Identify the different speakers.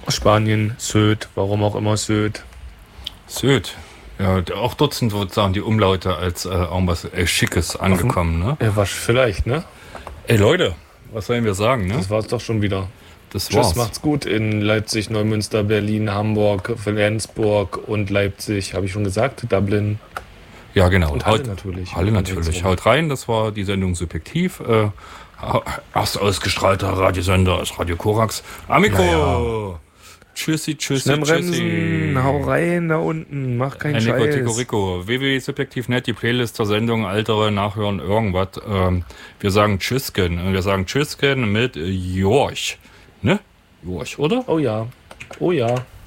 Speaker 1: Spanien, Sylt, warum auch immer Sylt.
Speaker 2: Sylt. Ja, auch dort sind sozusagen die Umlaute als irgendwas Schickes angekommen, ne?
Speaker 1: Ja, was vielleicht, ne?
Speaker 2: Ey Leute, was sollen wir sagen, ne?
Speaker 1: Das war's doch schon wieder.
Speaker 2: Das
Speaker 1: Tschüss,
Speaker 2: war's.
Speaker 1: macht's gut in Leipzig, Neumünster, Berlin, Hamburg, Flensburg und Leipzig. Habe ich schon gesagt? Dublin.
Speaker 2: Ja, genau.
Speaker 1: Und Halle natürlich.
Speaker 2: Halle natürlich. Haut rein, das war die Sendung Subjektiv. Erst ausgestrahlter Radiosender ist Radio Korax. Amiko!
Speaker 1: Ja.
Speaker 2: Tschüssi, tschüssi,
Speaker 1: Schnell
Speaker 2: tschüssi.
Speaker 1: bremsen, hau rein da unten, mach keinen
Speaker 2: Nico,
Speaker 1: Scheiß.
Speaker 2: Tico, Rico. www.subjektiv.net, die Playlist zur Sendung, ältere, nachhören, irgendwas. Wir sagen Tschüssken. Wir sagen Tschüssken mit Jorch. Ne? Jorch, oder?
Speaker 1: Oh ja, oh ja.